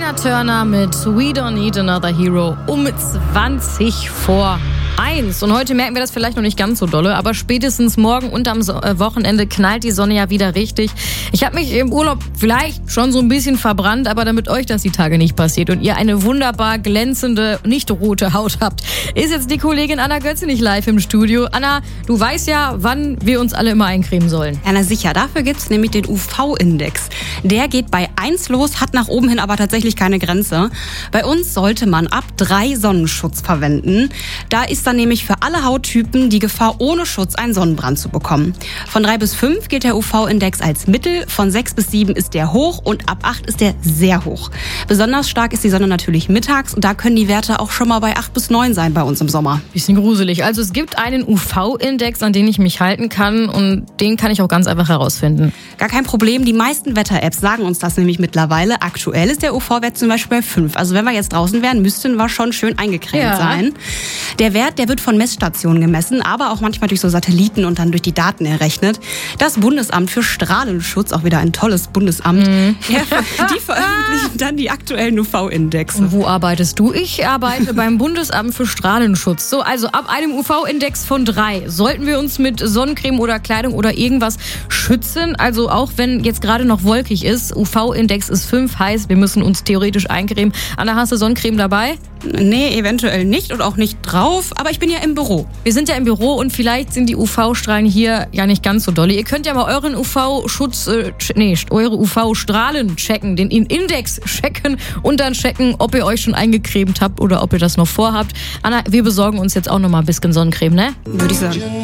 Tina Turner mit We Don't Need Another Hero um 20:01. Und heute merken wir das vielleicht noch nicht ganz so dolle, aber spätestens morgen und am Wochenende knallt die Sonne ja wieder richtig. Ich habe mich im Urlaub vielleicht schon so ein bisschen verbrannt, aber damit euch das die Tage nicht passiert und ihr eine wunderbar glänzende, nicht rote Haut habt, ist jetzt die Kollegin Anna Götzenich live im Studio. Anna, du weißt ja, wann wir uns alle immer eincremen sollen. Ja, na sicher. Dafür gibt's nämlich den UV-Index. Der geht bei 1 los, hat nach oben hin aber tatsächlich keine Grenze. Bei uns sollte man ab 3 Sonnenschutz verwenden. Da ist dann nämlich für alle Hauttypen die Gefahr, ohne Schutz einen Sonnenbrand zu bekommen. Von 3 bis 5 gilt der UV-Index als mittel, von 6 bis 7 ist der hoch und ab 8 ist der sehr hoch. Besonders stark ist die Sonne natürlich mittags und da können die Werte auch schon mal bei 8 bis 9 sein bei uns im Sommer. Bisschen gruselig. Also es gibt einen UV-Index, an den ich mich halten kann und den kann ich auch ganz einfach herausfinden. Gar kein Problem, die meisten Wetter-Apps sagen uns das nämlich mittlerweile. Aktuell ist der UV-Wert zum Beispiel bei 5. Also wenn wir jetzt draußen wären, müssten wir schon schön eingecremt sein. Der Wert, der wird von Messstationen gemessen, aber auch manchmal durch so Satelliten und dann durch die Daten errechnet. Das Bundesamt für Strahlenschutz, auch wieder ein tolles Bundesamt, die veröffentlichen dann die aktuellen UV-Indexe. Und wo arbeitest du? Ich arbeite beim Bundesamt für Strahlenschutz. So, also ab einem UV-Index von 3 sollten wir uns mit Sonnencreme oder Kleidung oder irgendwas schützen. Also auch wenn jetzt gerade noch wolkig ist, UV-Index ist 5, heißt, wir müssen uns theoretisch eincremen. Anna, hast du Sonnencreme dabei? Nee, eventuell nicht und auch nicht drauf, aber ich bin ja im Büro. Wir sind ja im Büro und vielleicht sind die UV-Strahlen hier ja nicht ganz so dolle. Ihr könnt ja mal euren eure UV-Strahlen checken, den Index checken und dann checken, ob ihr euch schon eingecremt habt oder ob ihr das noch vorhabt. Anna, wir besorgen uns jetzt auch noch mal ein bisschen Sonnencreme, ne? Würde ich sagen.